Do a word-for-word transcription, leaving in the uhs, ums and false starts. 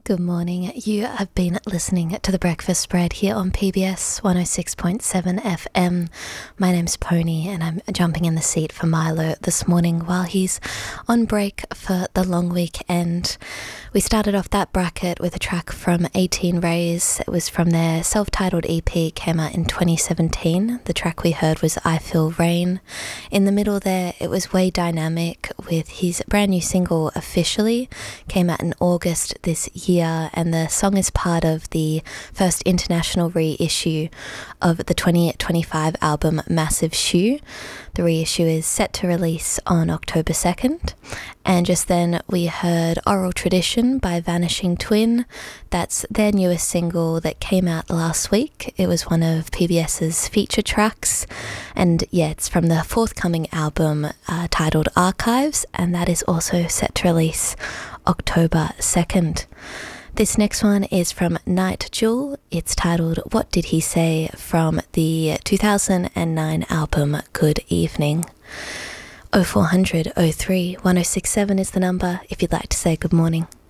Good morning. You have been listening to The Breakfast Spread here on P B S one oh six point seven F M. My name's Pony and I'm jumping in the seat for Milo this morning while he's on break for the long weekend. We started off that bracket with a track from eighteen Rays. It was from their self-titled E P, came out in twenty seventeen. The track we heard was I Feel Rain. In the middle there, it was Way Dynamic with his brand new single Officially, came out in August this year. Year, and the song is part of the first international reissue of the twenty twenty-five album Massive Shoe. The reissue is set to release on October second. And just then we heard Oral Tradition by Vanishing Twin. That's their newest single that came out last week. It was one of PBS's feature tracks. And yeah, it's from the forthcoming album uh, titled Archives, and that is also set to release October second. This next one is from Night Jewel. It's titled What Did He Say, from the two thousand nine album Good Evening. oh four hundred oh three one oh six seven is the number if you'd like to say good morning.